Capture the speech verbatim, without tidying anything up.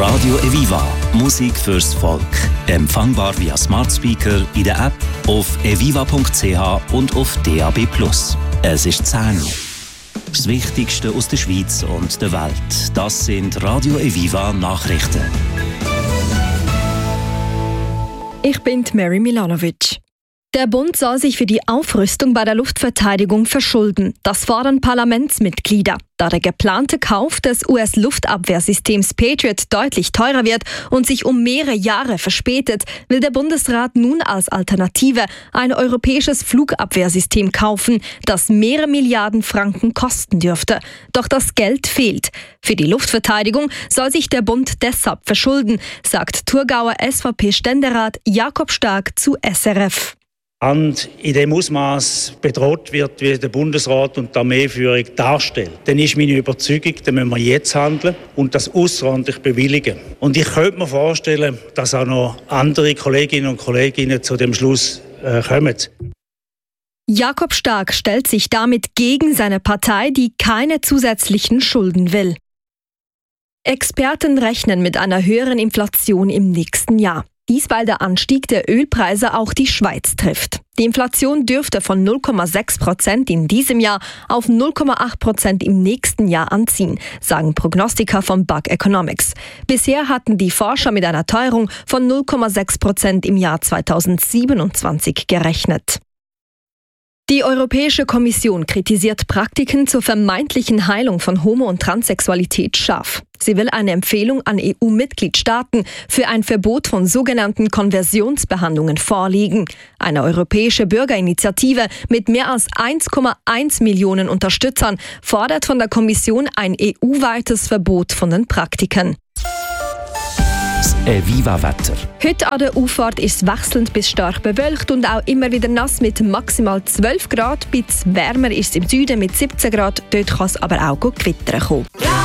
Radio Eviva, Musik fürs Volk. Empfangbar via Smart Speaker in der App, auf eviva punkt c h und auf D A B plus. Es ist zehn Uhr. Das Wichtigste aus der Schweiz und der Welt, das sind Radio Eviva Nachrichten. Ich bin Mary Milanovic. Der Bund soll sich für die Aufrüstung bei der Luftverteidigung verschulden. Das fordern Parlamentsmitglieder. Da der geplante Kauf des U S-Luftabwehrsystems Patriot deutlich teurer wird und sich um mehrere Jahre verspätet, will der Bundesrat nun als Alternative ein europäisches Flugabwehrsystem kaufen, das mehrere Milliarden Franken kosten dürfte. Doch das Geld fehlt. Für die Luftverteidigung soll sich der Bund deshalb verschulden, sagt Thurgauer S V P-Ständerat Jakob Stark zu S R F. Und in dem Ausmaß bedroht wird, wie der Bundesrat und die Armeeführung darstellt, dann ist meine Überzeugung, dann müssen wir jetzt handeln und das außerordentlich bewilligen. Und ich könnte mir vorstellen, dass auch noch andere Kolleginnen und Kollegen zu dem Schluss äh, kommen. Jakob Stark stellt sich damit gegen seine Partei, die keine zusätzlichen Schulden will. Experten rechnen mit einer höheren Inflation im nächsten Jahr. Dies, weil der Anstieg der Ölpreise auch die Schweiz trifft. Die Inflation dürfte von null Komma sechs Prozent in diesem Jahr auf null Komma acht Prozent im nächsten Jahr anziehen, sagen Prognostiker von Bug Economics. Bisher hatten die Forscher mit einer Teuerung von null Komma sechs Prozent im Jahr zweitausendsiebenundzwanzig gerechnet. Die Europäische Kommission kritisiert Praktiken zur vermeintlichen Heilung von Homo- und Transsexualität scharf. Sie will eine Empfehlung an E U-Mitgliedstaaten für ein Verbot von sogenannten Konversionsbehandlungen vorlegen. Eine europäische Bürgerinitiative mit mehr als eins Komma eins Millionen Unterstützern fordert von der Kommission ein E U-weites Verbot von den Praktiken. Das Eviva-Wetter. Heute an der Auffahrt ist es wechselnd bis stark bewölkt und auch immer wieder nass mit maximal zwölf Grad. Bis wärmer ist es im Süden mit siebzehn Grad. Dort kann es aber auch gewittern kommen.